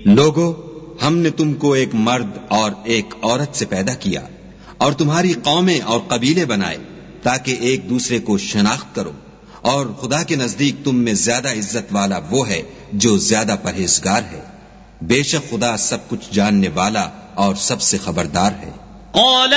लोगो, हमने तुमको एक मर्द और एक औरत से पैदा किया और तुम्हारी कौमें और कबीले बनाए ताकि एक दूसरे को शनाख्त करो, और खुदा के नजदीक तुम में ज्यादा इज्जत वाला वो है जो ज्यादा परहेजगार है। बेशक खुदा सब कुछ जानने वाला और सबसे खबरदार है।